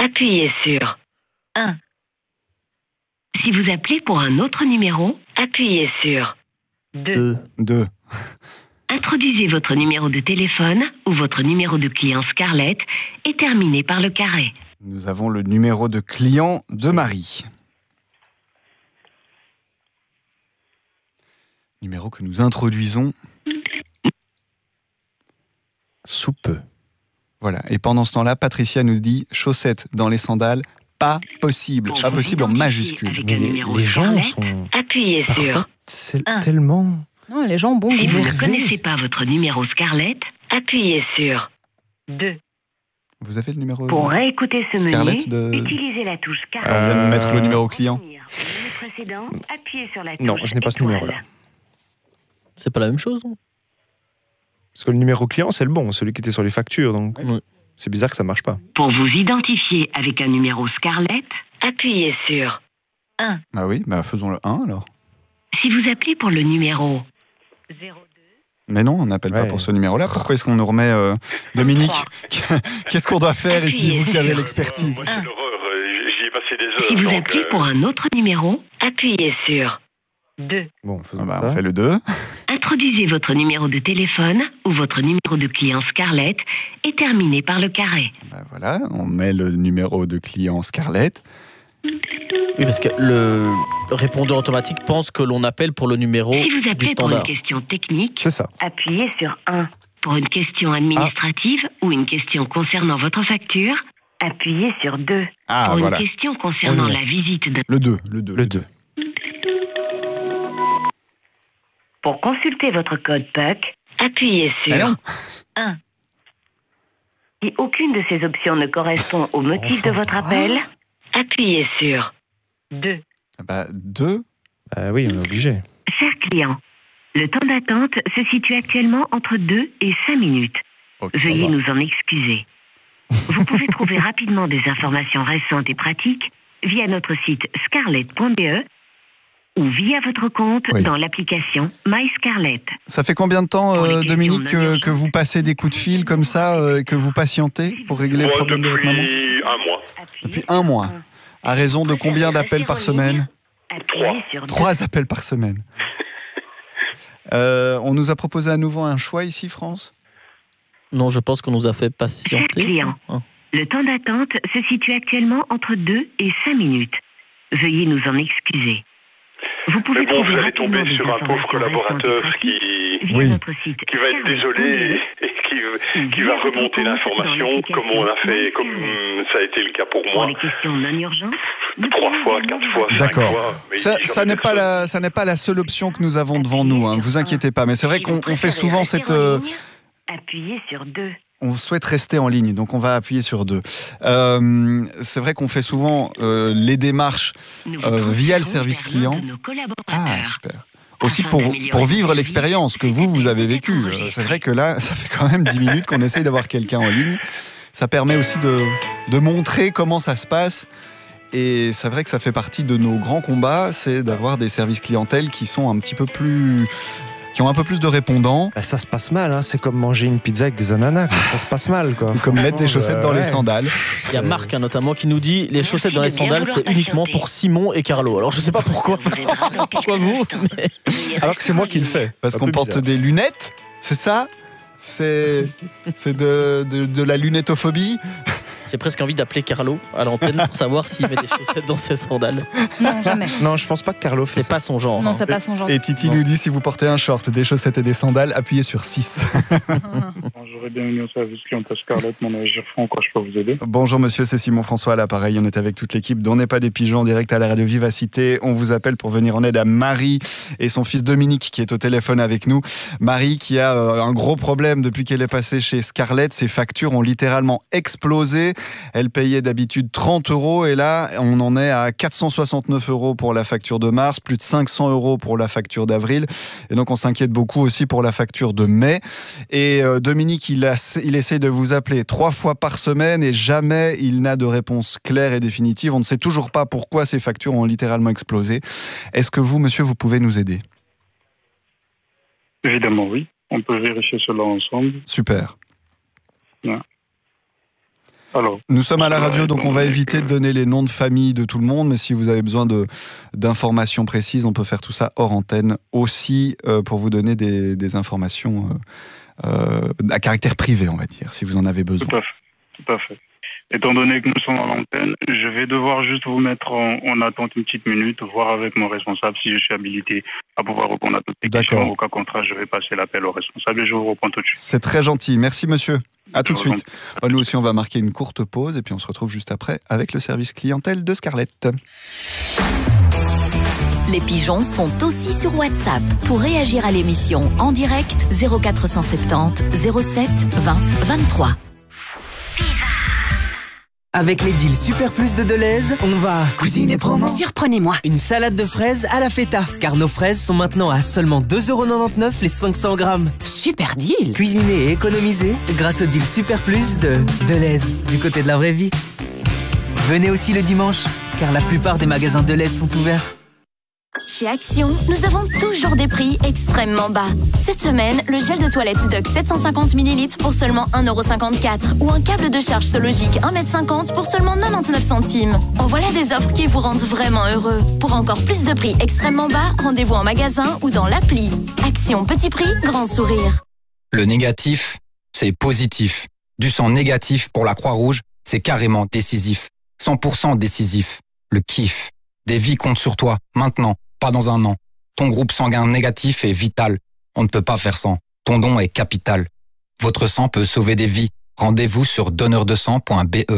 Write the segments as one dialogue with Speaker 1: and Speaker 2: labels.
Speaker 1: appuyez sur 1. Si vous appelez pour un autre numéro, appuyez sur 2.
Speaker 2: 2.
Speaker 1: Introduisez votre numéro de téléphone ou votre numéro de client Scarlett et terminez par le carré.
Speaker 2: Nous avons le numéro de client de Marie. Numéro que nous introduisons sous peu. Voilà. Et pendant ce temps-là, Patricia nous dit chaussettes dans les sandales, pas possible. Pas possible en majuscule.
Speaker 3: Mais les gens sont
Speaker 1: Appuyez
Speaker 3: parfaits.
Speaker 1: sur
Speaker 3: C'est
Speaker 1: 1.
Speaker 3: tellement...
Speaker 4: Non, les gens ont bon
Speaker 1: Si
Speaker 4: goût.
Speaker 1: vous ne
Speaker 3: énervé.
Speaker 1: connaissez pas votre numéro Scarlett, appuyez sur 2.
Speaker 2: Vous avez le numéro
Speaker 1: Pour réécouter ce
Speaker 2: Scarlett
Speaker 1: menu,
Speaker 2: de...
Speaker 1: utilisez la touche
Speaker 2: On
Speaker 1: carré.
Speaker 2: vient de mettre le numéro client.
Speaker 1: Pour revenir au menu précédent, appuyez sur la
Speaker 3: Non,
Speaker 1: touche
Speaker 3: je n'ai pas ce
Speaker 1: étoile.
Speaker 3: numéro-là.
Speaker 5: C'est pas la même chose, non?
Speaker 3: Parce que le numéro client, c'est le bon, celui qui était sur les factures. Donc
Speaker 5: Ouais.
Speaker 3: c'est bizarre que ça marche pas.
Speaker 1: Pour vous identifier avec un numéro Scarlett, appuyez sur 1.
Speaker 2: Bah oui, bah faisons le 1 alors.
Speaker 1: Si vous appelez pour le numéro 02,
Speaker 2: Mais non, on n'appelle pas
Speaker 3: Ouais.
Speaker 2: pour ce numéro-là. Pourquoi est-ce qu'on nous remet Dominique? Qu'est-ce qu'on doit faire ici, vous qui avez l'expertise?
Speaker 6: Moi, c'est l'horreur. J'y ai passé des heures.
Speaker 1: si vous
Speaker 6: donc,
Speaker 1: appelez pour un autre numéro, appuyez sur 2.
Speaker 3: Bon,
Speaker 2: Ah
Speaker 3: faisons
Speaker 2: bah,
Speaker 3: ça.
Speaker 2: on fait le 2.
Speaker 1: Introduisez votre numéro de téléphone ou votre numéro de client Scarlett et terminez par le carré.
Speaker 2: Bah voilà, on met le numéro de client Scarlett.
Speaker 5: Oui, parce que le répondeur automatique pense que l'on appelle pour le numéro
Speaker 1: Si vous
Speaker 5: du
Speaker 1: appelez pour une
Speaker 5: standard.
Speaker 1: question technique,
Speaker 3: C'est ça.
Speaker 1: appuyez sur 1. Pour une question administrative ou une question concernant votre facture, appuyez sur 2.
Speaker 2: Ah
Speaker 1: pour
Speaker 2: voilà,
Speaker 1: une question concernant
Speaker 3: On y est.
Speaker 1: la visite d'un...
Speaker 2: le 2. Le 2.
Speaker 3: Le 2.
Speaker 1: Pour consulter votre code PUC, appuyez sur
Speaker 2: Ah non.
Speaker 1: 1. Si aucune de ces options ne correspond au motif de votre appel, appuyez sur 2.
Speaker 2: Bah 2.
Speaker 3: Ah oui, on est obligé.
Speaker 1: Cher client, le temps d'attente se situe actuellement entre 2 et 5 minutes. Veuillez nous en excuser. Vous pouvez trouver rapidement des informations récentes et pratiques via notre site scarlett.be ou via votre compte
Speaker 2: Oui.
Speaker 1: dans l'application MyScarlett.
Speaker 2: Ça fait combien de temps,
Speaker 1: Pour les questions
Speaker 2: Dominique,
Speaker 1: non urgentes.
Speaker 2: que vous passez des coups de fil comme ça, que vous patientez pour régler le
Speaker 6: moi,
Speaker 2: problème de votre maman?
Speaker 6: depuis un mois.
Speaker 2: Depuis un mois. À raison de combien d'appels par semaine?
Speaker 1: Appuyez sur 2.
Speaker 2: 3 appels par semaine. On nous a proposé à nouveau un choix ici, France?
Speaker 5: Non, je pense qu'on nous a fait
Speaker 1: Cher
Speaker 5: patienter.
Speaker 1: client,
Speaker 5: Hein.
Speaker 1: le temps d'attente se situe actuellement entre 2 et 5 minutes. Veuillez nous en excuser. Vous pouvez
Speaker 6: Mais bon,
Speaker 1: trouver
Speaker 6: vous allez
Speaker 1: rapidement
Speaker 6: tomber
Speaker 1: des
Speaker 6: sur un pauvre
Speaker 1: informations
Speaker 6: collaborateur
Speaker 1: récentes et
Speaker 6: qui
Speaker 1: pratiques via
Speaker 2: Oui.
Speaker 1: notre site
Speaker 6: va être
Speaker 1: scarlett.be.
Speaker 6: désolé et qui va remonter l'information comme on a fait, comme ça a été le cas pour
Speaker 1: Pour
Speaker 6: moi.
Speaker 1: les questions non urgentes,
Speaker 6: 3 fois, 4 fois, 5
Speaker 2: D'accord.
Speaker 6: fois. mais
Speaker 2: Ça
Speaker 6: jamais
Speaker 2: n'est pas
Speaker 6: personne.
Speaker 2: ça n'est pas la seule option que nous avons devant nous, hein, vous inquiétez pas. Mais c'est vrai qu'on fait souvent cette...
Speaker 1: Appuyez sur 2.
Speaker 2: on souhaite rester en ligne, donc on va appuyer sur 2. C'est vrai qu'on fait souvent les démarches via le service client. Ah, super. Aussi pour vivre l'expérience que vous avez vécue. C'est vrai que là, ça fait quand même 10 minutes qu'on essaye d'avoir quelqu'un en ligne. Ça permet aussi de montrer comment ça se passe. Et c'est vrai que ça fait partie de nos grands combats, c'est d'avoir des services clientèle qui sont un petit peu plus... qui ont un peu plus de répondants.
Speaker 3: Bah, ça se passe mal, hein. C'est comme manger une pizza avec des ananas, quoi. Ça se passe mal, quoi.
Speaker 2: Comme mettre des chaussettes dans les sandales.
Speaker 5: Il y a Marc hein, notamment qui nous dit les chaussettes dans les sandales c'est uniquement pour Simon et Carlo. Alors je sais pas pourquoi. Pourquoi vous mais...
Speaker 3: Alors que c'est moi qui le fais.
Speaker 2: Parce
Speaker 3: Un
Speaker 2: qu'on
Speaker 3: peu
Speaker 2: porte
Speaker 3: bizarre.
Speaker 2: des lunettes, c'est ça? C'est de la lunettophobe.
Speaker 5: J'ai presque envie d'appeler Carlo à l'antenne pour savoir s'il met des chaussettes dans ses sandales.
Speaker 4: Non, jamais.
Speaker 3: Non, je pense pas que Carlo fait
Speaker 5: C'est pas son genre.
Speaker 4: Non,
Speaker 5: hein.
Speaker 4: c'est pas son genre.
Speaker 2: Et Titi nous dit si vous portez un short, des chaussettes et des sandales, appuyez sur 6.
Speaker 7: Bonjour et bienvenue au service clientèle Scarlett. Mon nom est Geoffroy, en quoi je peux vous aider?
Speaker 2: Bonjour monsieur, c'est Simon François à l'appareil. On est avec toute l'équipe d'On n'est pas des pigeons en direct à la radio Vivacité. On vous appelle pour venir en aide à Marie et son fils Dominique qui est au téléphone avec nous. Marie qui a un gros problème depuis qu'elle est passée chez Scarlett. Ses factures ont littéralement explosé. Elle payait d'habitude 30 € et là on en est à 469 € pour la facture de mars, plus de 500 € pour la facture d'avril. Et donc on s'inquiète beaucoup aussi pour la facture de mai. Et Dominique, il essaie de vous appeler 3 fois par semaine et jamais il n'a de réponse claire et définitive. On ne sait toujours pas pourquoi ces factures ont littéralement explosé. Est-ce que vous, monsieur, vous pouvez nous aider?
Speaker 7: Évidemment, oui. On peut vérifier cela ensemble.
Speaker 2: Super.
Speaker 7: Ouais. Alors,
Speaker 2: Nous sommes à la radio, donc on va éviter de donner les noms de famille de tout le monde, mais si vous avez besoin d'informations précises, on peut faire tout ça hors antenne aussi pour vous donner des informations à caractère privé, on va dire, si vous en avez besoin.
Speaker 7: tout à fait. Étant donné que nous sommes à l'antenne, je vais devoir juste vous mettre en attente une petite minute, voir avec mon responsable si je suis habilité à pouvoir répondre à toutes les questions. Au cas contraire, je vais passer l'appel au responsable et je vous reprends tout de suite.
Speaker 2: C'est très gentil. Merci, monsieur. À tout de suite. Nous aussi, on va marquer une courte pause et puis on se retrouve juste après avec le service clientèle de Scarlett.
Speaker 4: Les pigeons sont aussi sur WhatsApp. Pour réagir à l'émission en direct, 0470 07 20 23.
Speaker 8: Avec les deals Super Plus de Deleuze, on va cuisiner promo.
Speaker 9: Surprenez-moi.
Speaker 8: Une salade de fraises à la feta, car nos fraises sont maintenant à seulement 2,99€ les 500 grammes.
Speaker 9: Super deal.
Speaker 8: Cuisiner et économiser grâce au deal Super Plus de Deleuze, du côté de la vraie vie. Venez aussi le dimanche, car la plupart des magasins Deleuze sont ouverts.
Speaker 4: Chez Action, nous avons toujours des prix extrêmement bas. Cette semaine, le gel de toilette Duck 750 ml pour seulement 1,54€ ou un câble de charge Sologique 1,50 m pour seulement 99 centimes. En voilà des offres qui vous rendent vraiment heureux. Pour encore plus de prix extrêmement bas, rendez-vous en magasin ou dans l'appli. Action, petit prix, grand sourire.
Speaker 10: Le négatif, c'est positif. Du sang négatif pour la Croix-Rouge, c'est carrément décisif. 100% décisif. Le kiff. Des vies comptent sur toi, maintenant, pas dans un an. Ton groupe sanguin négatif est vital. On ne peut pas faire sans. Ton don est capital. Votre sang peut sauver des vies. Rendez-vous sur donneurdesang.be.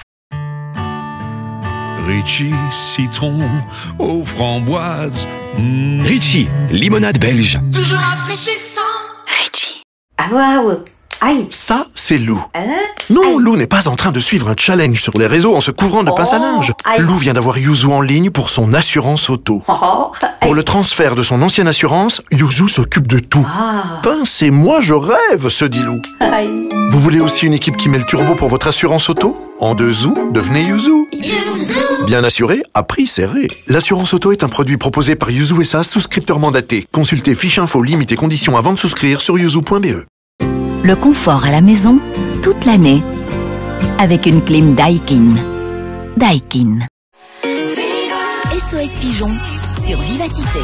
Speaker 11: Ritchie, citron aux framboises.
Speaker 12: Ritchie, limonade belge.
Speaker 9: Toujours rafraîchissant.
Speaker 4: Ritchie.
Speaker 9: Ah waouh. Aïe.
Speaker 12: Ça, c'est Lou. Non, Lou n'est pas en train de suivre un challenge sur les réseaux en se couvrant de pince à linge.
Speaker 9: Aïe.
Speaker 12: Lou vient d'avoir Yuzu en ligne pour son assurance auto. Pour le transfert de son ancienne assurance, Yuzu s'occupe de tout. Pince et moi, je rêve, se dit Lou.
Speaker 9: Aïe.
Speaker 12: Vous voulez aussi une équipe qui met le turbo pour votre assurance auto? En 2 zou, devenez Yuzu. Bien assuré, à prix serré. L'assurance auto est un produit proposé par Yuzu SA, souscripteur mandaté. Consultez fiche info, limite et conditions avant de souscrire sur yuzu.be.
Speaker 4: Le confort à la maison, toute l'année, avec une clim Daikin. Daikin. SOS Pigeon sur Vivacité.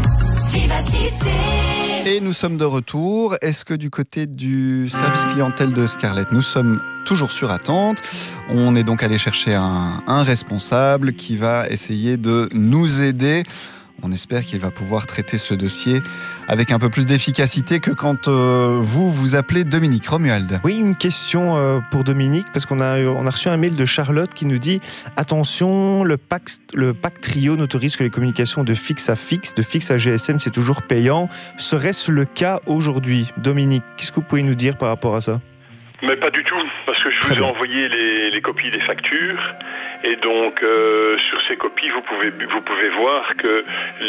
Speaker 2: Et nous sommes de retour. Est-ce que du côté du service clientèle de Scarlett, nous sommes toujours sur attente? On est donc allé chercher un responsable qui va essayer de nous aider. On espère qu'il va pouvoir traiter ce dossier avec un peu plus d'efficacité que quand vous appelez Dominique. Romuald.
Speaker 3: Oui, une question pour Dominique, parce qu'on a reçu un mail de Charlotte qui nous dit « Attention, le pack Trio n'autorise que les communications de fixe à fixe, de fixe à GSM, c'est toujours payant. Serait-ce le cas aujourd'hui ?» Dominique, qu'est-ce que vous pouvez nous dire par rapport à ça?
Speaker 6: Mais pas du tout, parce que je vous ai envoyé les copies des factures. Et donc, sur ces copies, vous pouvez voir que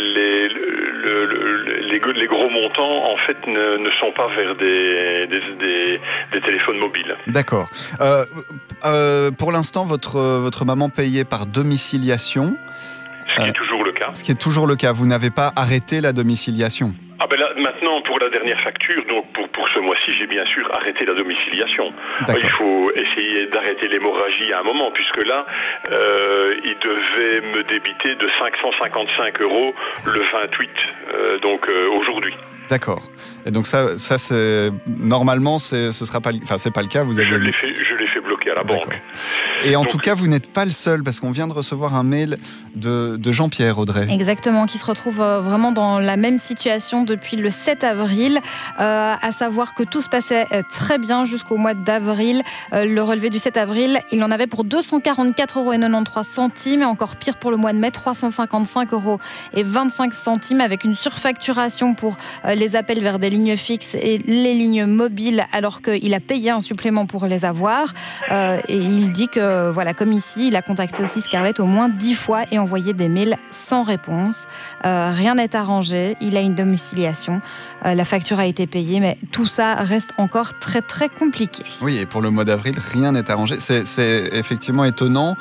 Speaker 6: les gros montants, en fait, ne sont pas vers des téléphones mobiles.
Speaker 2: D'accord. Pour l'instant, votre maman payait par domiciliation.
Speaker 6: Ce qui est toujours le cas.
Speaker 2: Ce qui est toujours le cas. Vous n'avez pas arrêté la domiciliation.
Speaker 6: Ah ben là, maintenant, pour la dernière facture, donc pour ce mois-ci, j'ai bien sûr arrêté la domiciliation. Il faut essayer d'arrêter l'hémorragie à un moment, puisque là, il devait me débiter de 555 € le 28, donc aujourd'hui.
Speaker 2: D'accord. Et donc ça c'est normalement ce sera pas, enfin c'est pas le cas.
Speaker 6: Je l'ai fait bloquer à la banque.
Speaker 2: Et en tout cas, vous n'êtes pas le seul, parce qu'on vient de recevoir un mail de Jean-Pierre Audrey.
Speaker 13: Exactement, qui se retrouve vraiment dans la même situation depuis le 7 avril, à savoir que tout se passait très bien jusqu'au mois d'avril. Le relevé du 7 avril, il en avait pour 244,93 €, et encore pire pour le mois de mai, 355,25 €, avec une surfacturation pour les appels vers des lignes fixes et les lignes mobiles, alors qu'il a payé un supplément pour les avoir. Et il dit que, voilà, comme ici, il a contacté aussi Scarlett au moins 10 fois et envoyé des mails sans réponse. Rien n'est arrangé, il a une domiciliation, la facture a été payée, mais tout ça reste encore très très compliqué.
Speaker 2: Oui, et pour le mois d'avril, rien n'est arrangé. C'est effectivement étonnant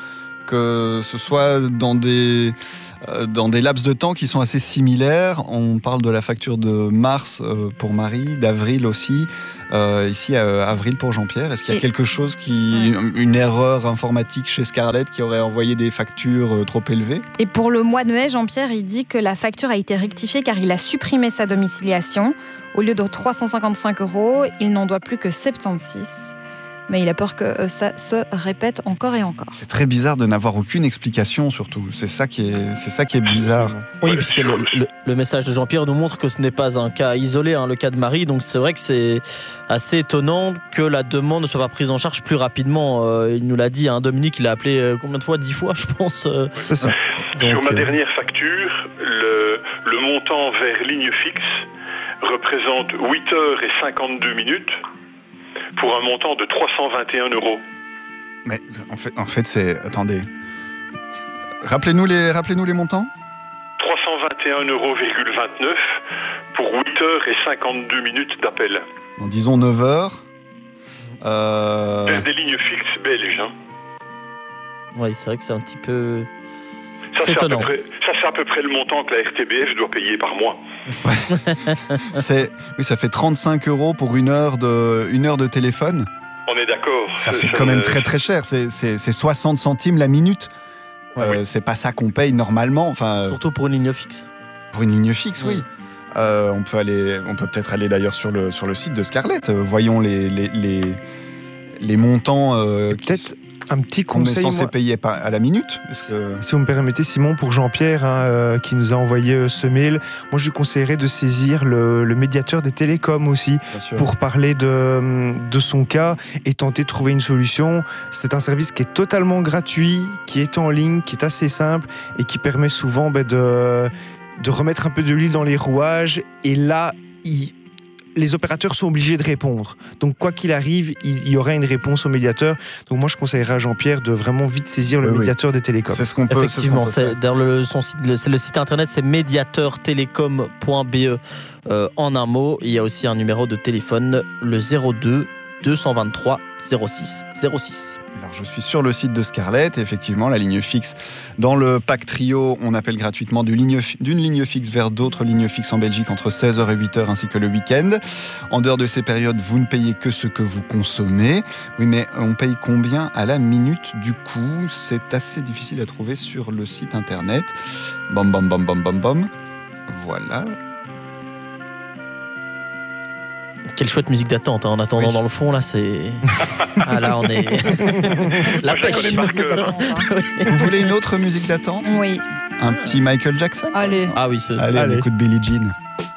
Speaker 2: que ce soit dans des laps de temps qui sont assez similaires. On parle de la facture de mars pour Marie, d'avril aussi, ici avril pour Jean-Pierre. Est-ce qu'il y a quelque chose une erreur informatique chez Scarlett qui aurait envoyé des factures trop élevées?
Speaker 13: Et pour le mois de mai, Jean-Pierre, il dit que la facture a été rectifiée car il a supprimé sa domiciliation. Au lieu de 355 €, il n'en doit plus que 76. Mais il a peur que ça se répète encore et encore.
Speaker 2: C'est très bizarre de n'avoir aucune explication, surtout. C'est ça qui est bizarre.
Speaker 5: Oui, puisque le message de Jean-Pierre nous montre que ce n'est pas un cas isolé, le cas de Marie. Donc c'est vrai que c'est assez étonnant que la demande ne soit pas prise en charge plus rapidement. Il nous l'a dit, Dominique, il a appelé combien de fois? 10 fois, je pense.
Speaker 2: C'est ça.
Speaker 6: Sur ma dernière facture, le montant vers ligne fixe représente 8h52 pour un montant de 321 €.
Speaker 2: Mais en fait c'est... Attendez. Rappelez-nous les montants.
Speaker 6: 321,29 € pour 8h52 d'appel.
Speaker 2: Bon, disons 9h.
Speaker 6: Vers des lignes fixes belges.
Speaker 2: Oui, c'est vrai que c'est un petit peu...
Speaker 6: C'est étonnant. C'est à peu près le montant que la RTBF doit payer par mois.
Speaker 2: Oui, ça fait 35 € pour une heure de téléphone.
Speaker 6: On est d'accord.
Speaker 2: Ça fait quand même très très cher. C'est 60 centimes la minute. C'est pas ça qu'on paye normalement.
Speaker 5: Surtout pour une ligne fixe.
Speaker 2: Pour une ligne fixe, oui. On peut peut-être aller d'ailleurs sur le site de Scarlett. Voyons les montants.
Speaker 3: Peut-être un petit conseil.
Speaker 2: On est censé payer à la minute.
Speaker 3: Si vous me permettez, Simon, pour Jean-Pierre, qui nous a envoyé ce mail, moi je lui conseillerais de saisir le médiateur des télécoms aussi, pour parler de son cas et tenter de trouver une solution. C'est un service qui est totalement gratuit, qui est en ligne, qui est assez simple et qui permet souvent de remettre un peu de l'huile dans les rouages. Et là, les opérateurs sont obligés de répondre. Donc, quoi qu'il arrive, il y aura une réponse au médiateur. Donc, moi, je conseillerais à Jean-Pierre de vraiment vite saisir le médiateur des télécoms.
Speaker 2: C'est ce qu'on peut.
Speaker 5: Effectivement, c'est le site internet, c'est mediateurtelecom.be en un mot. Il y a aussi un numéro de téléphone, le 02 223 06 06.
Speaker 2: Alors, je suis sur le site de Scarlett, et effectivement, la ligne fixe. Dans le pack trio, on appelle gratuitement d'une ligne fixe vers d'autres lignes fixes en Belgique entre 16h et 8h, ainsi que le week-end. En dehors de ces périodes, vous ne payez que ce que vous consommez. Oui, mais on paye combien à la minute du coup? C'est assez difficile à trouver sur le site internet. Bam, bam, bam, bam, bam, bam. Voilà.
Speaker 5: Quelle chouette musique d'attente, en attendant dans le fond, là, c'est... Ah là, on est... La pêche.
Speaker 2: Vous voulez une autre musique d'attente?
Speaker 13: Oui.
Speaker 2: Un petit Michael Jackson?
Speaker 13: Allez.
Speaker 5: Ah oui,
Speaker 2: Allez, on écoute Billie Jean.